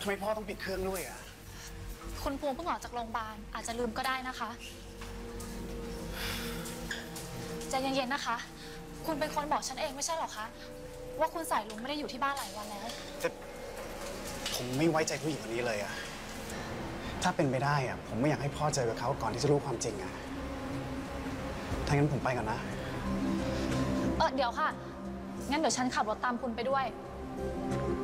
ทำไมพ่อต้องปิดเครื่องด้วยอ่ะคุณภูมิเพิ่งออกจากโรงพยาบาลอาจจะลืมก็ได้นะคะใจเย็นๆนะคะ คุณเป็นคนบอกฉันเองไม่ใช่หรอคะว่าคุณสายลุงไม่ได้อยู่ที่บ้านหลายวันแล้วแต่ผมไม่ไว้ใจผู้หญิงคนนี้เลยอ่ะถ้าเป็นไปได้อ่ะผมไม่อยากให้พ่อเจอกับเขาก่อนที่จะรู้ความจริงอ่ะถ้างั้นผมไปก่อนนะเดี๋ยวค่ะงั้นเดี๋ยวฉันขับรถตามคุณไปด้วย